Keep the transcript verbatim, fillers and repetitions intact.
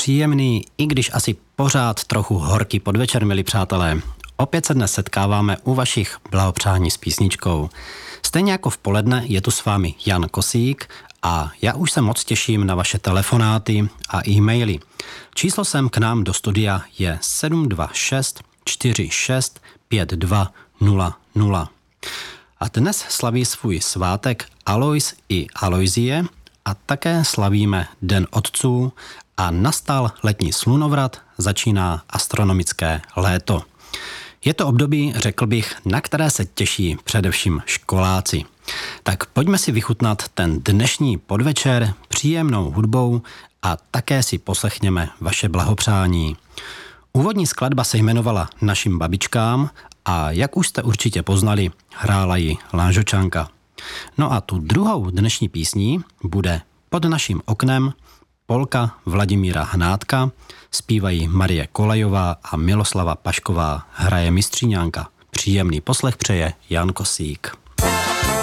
Příjemný, i když asi pořád trochu horký podvečer, milí přátelé. Opět se dnes setkáváme u vašich blahopřání s písničkou. Stejně jako v poledne je tu s vámi Jan Kosík a já už se moc těším na vaše telefonáty a e-maily. Číslo sem k nám do studia je sedm dva šest čtyři šest pět dva nula nula. A dnes slaví svůj svátek Alois i Aloisie a také slavíme Den otců a nastal letní slunovrat, začíná astronomické léto. Je to období, řekl bych, na které se těší především školáci. Tak pojďme si vychutnat ten dnešní podvečer příjemnou hudbou a také si poslechněme vaše blahopřání. Úvodní skladba se jmenovala Našim babičkám a jak už jste určitě poznali, hrála ji Lážočanka. No a tu druhou dnešní písní bude Pod naším oknem, polka Vladimíra Hnátka, zpívají Marie Kolajová a Miloslava Pašková, hraje Mistříňánka. Příjemný poslech přeje Jan Kosík.